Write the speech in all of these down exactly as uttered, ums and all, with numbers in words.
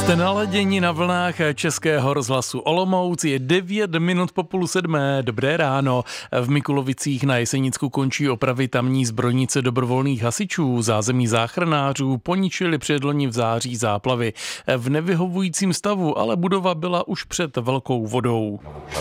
Jste naladěni na vlnách Českého rozhlasu Olomouc, je devět minut po půl sedmé, dobré ráno. V Mikulovicích na Jesenicku končí opravy tamní zbrojnice dobrovolných hasičů, zázemí záchranářů poničili předloni v září záplavy. V nevyhovujícím stavu ale budova byla už před velkou vodou.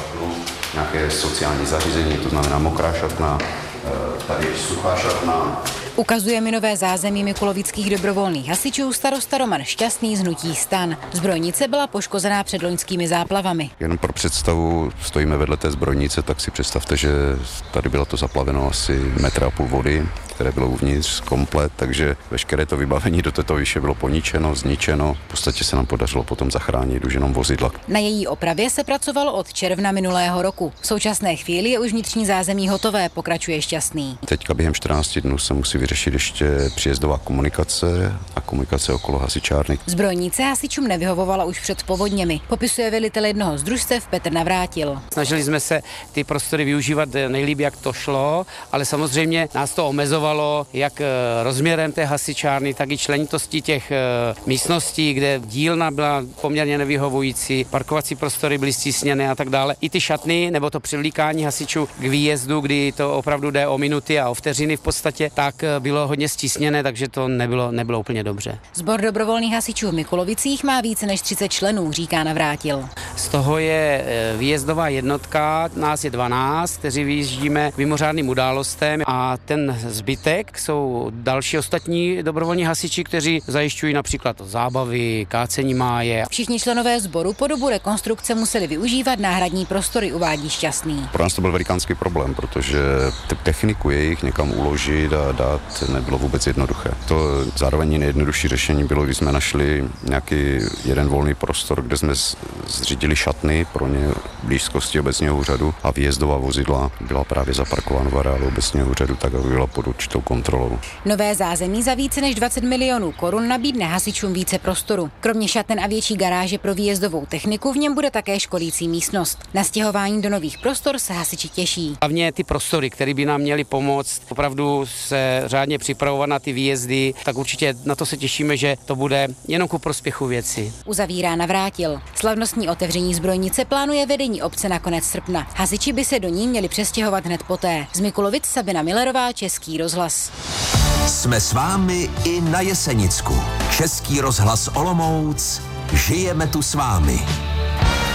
Nějaké sociální zařízení, to znamená mokrá šatna, tady je suchá šatna. Ukazuje mi nové zázemí mikulovických dobrovolných hasičů starosta Roman Šťastný z hnutí STAN. Zbrojnice byla poškozená předloňskými záplavami. Jenom pro představu, stojíme vedle té zbrojnice, tak si představte, že tady bylo to zaplaveno asi metr a půl vody, které bylo uvnitř komplet, takže veškeré to vybavení do této výše bylo poničeno, zničeno. V podstatě se nám podařilo potom zachránit už jenom vozidla. Na její opravě se pracovalo od června minulého roku. V současné chvíli je už vnitřní zázemí hotové, pokračuje Šťastný. Teďka během čtrnácti dnů se musí vyřešit ještě příjezdová komunikace a komunikace okolo hasičárny. Zbrojnice hasičům nevyhovovala už před povodněmi, popisuje velitel jednoho z družstev Petr Navrátil. Snažili jsme se ty prostory využívat nejlíp, jak to šlo, ale samozřejmě nás to omezovalo jak rozměrem té hasičárny, tak i členitostí těch místností, kde dílna byla poměrně nevyhovující, parkovací prostory byly stísněné a tak dále. I ty šatny nebo to přivlíkání hasičů k výjezdu, kdy to opravdu jde o minuty a o vteřiny v podstatě, tak bylo hodně stísněné, takže to nebylo, nebylo úplně dobře. Sbor dobrovolných hasičů v Mikulovicích má více než třicet členů, říká Navrátil. Z toho je výjezdová jednotka, nás je dvanáct, kteří vyjíždíme k mimořádným událostem a ten zbytek jsou další ostatní dobrovolní hasiči, kteří zajišťují například zábavy, kácení máje. Všichni členové sboru po dobu rekonstrukce museli využívat náhradní prostory, uvádí Šťastný. Pro nás to byl velikánský problém, protože techniku jejich někam uložit a dát nebylo vůbec jednoduché. To zároveň nejjednodušší řešení bylo, když jsme našli nějaký jeden volný prostor, kde jsme zřídili šatny pro ně v blízkosti obecního úřadu a výjezdová vozidla byla právě zaparkována v areálu obecního úřadu, tak aby byla pod určitou kontrolou. Nové zázemí za více než dvacet milionů korun nabídne hasičům více prostoru. Kromě šaten a větší garáže pro výjezdovou techniku v něm bude také školící místnost. Na stěhování do nových prostor se hasiči těší. Hlavně ty prostory, které by nám měly pomoct opravdu se řádně připravovat na ty výjezdy, tak určitě na to se těšíme, že to bude jenom ku prospěchu věci. Uzavírá Navrátil. Slavnostní otevření zbrojnice plánuje vedení obce na konec srpna. Hasiči by se do ní měli přestěhovat hned poté. Z Mikulovic Sabina Millerová, Český rozhlas. Jsme s vámi i na Jesenicku. Český rozhlas Olomouc. Žijeme tu s vámi.